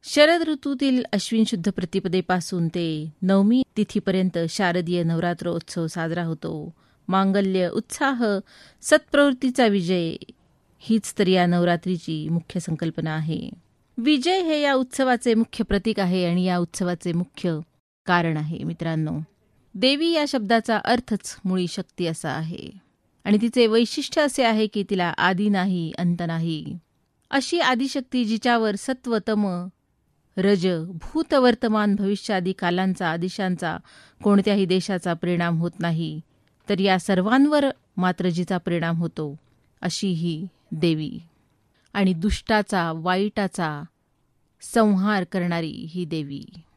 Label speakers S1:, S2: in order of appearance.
S1: शरद ऋतूतील अश्विन शुद्ध प्रतिपदेपासून ते नवमी तिथीपर्यंत शारदीय नवरात्रोत्सव साजरा होतो. मांगल्य, उत्साह, सत्प्रवृत्तीचा विजय हीच तर या नवरात्रीची मुख्य संकल्पना आहे. विजय हे या उत्सवाचे मुख्य प्रतीक आहे आणि या उत्सवाचे मुख्य कारण आहे. मित्रांनो, देवी या शब्दाचा अर्थच मुळी शक्ती असा आहे आणि तिचे वैशिष्ट्य असे आहे की तिला आदी नाही, अंत नाही. अशी आदिशक्ती जिच्यावर सत्व, तम, रज, भूत, वर्तमान, भविष्य आदी कालांचा, दिशांचा, कोणत्याही देशाचा परिणाम होत नाही, तर या सर्वांवर मात्र जिचा परिणाम होतो अशी ही देवी आणि दुष्टाचा, वाईटाचा संहार करणारी ही देवी.